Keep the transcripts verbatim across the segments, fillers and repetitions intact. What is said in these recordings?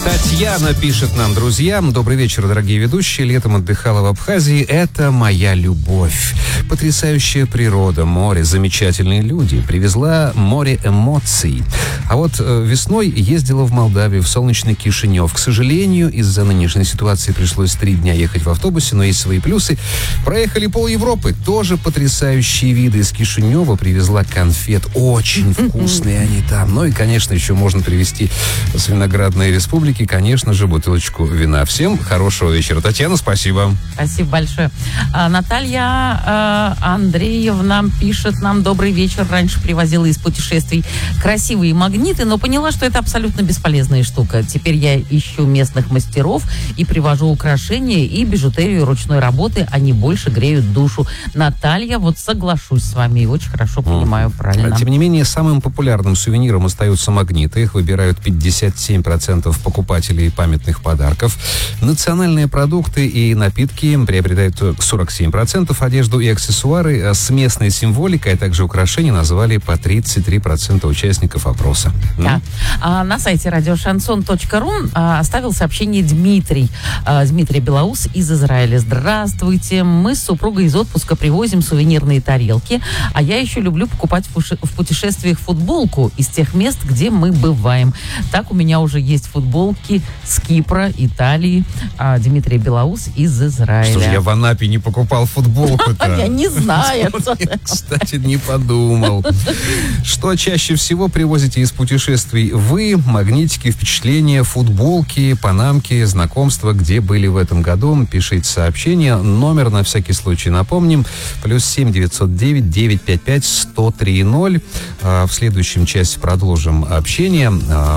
Татьяна пишет нам: друзья, добрый вечер, дорогие ведущие. Летом отдыхала в Абхазии. Это моя любовь. Потрясающая природа, море, замечательные люди. Привезла море эмоций. А вот э, весной ездила в Молдавию, в солнечный Кишинев. К сожалению, из-за нынешней ситуации пришлось три дня ехать в автобусе, но есть свои плюсы. Проехали пол Европы. Тоже потрясающие виды. Из Кишинева привезла конфет. Очень вкусные они там. Ну и, конечно, еще можно привезти с Виноградной Республики, конечно же, бутылочку вина. Всем хорошего вечера. Татьяна, спасибо. Спасибо большое. А, Наталья а, Андреевна пишет нам: добрый вечер. Раньше привозила из путешествий красивые магниты, но поняла, что это абсолютно бесполезная штука. Теперь я ищу местных мастеров и привожу украшения и бижутерию ручной работы. Они больше греют душу. Наталья, вот соглашусь с вами и очень хорошо понимаю, правильно. Тем не менее, самым популярным сувениром остаются магниты. Их выбирают пятьдесят семь процентов покупателей памятных подарков. Национальные продукты и напитки приобретают сорок семь процентов. Одежду и аксессуары с местной символикой, а также украшения назвали по тридцать три процента участников опроса. Да. А на сайте радиошансон точка ру а, оставил сообщение Дмитрий. А, Дмитрий Белоус из Израиля. Здравствуйте. Мы с супругой из отпуска привозим сувенирные тарелки, а я еще люблю покупать в, пуш... в путешествиях футболку из тех мест, где мы бываем. Так у меня уже есть футболки с Кипра, Италии. А, Дмитрий Белоус из Израиля. Что ж, я в Анапе не покупал футболку-то? Я не знаю. Кстати, не подумал. Что чаще всего привозите из путешествий вы? Магнитики, впечатления, футболки, панамки, знакомства, где были в этом году? Пишите сообщение. Номер на всякий случай напомним. Плюс семь девятьсот девять девятьсот пятьдесят пять сто три ноль. В следующем часе продолжим общение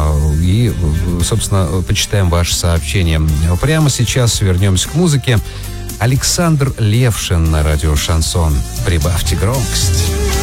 и, собственно, почитаем ваши сообщения. Прямо сейчас вернемся к музыке. Александр Левшин на радио «Шансон». Прибавьте громкость.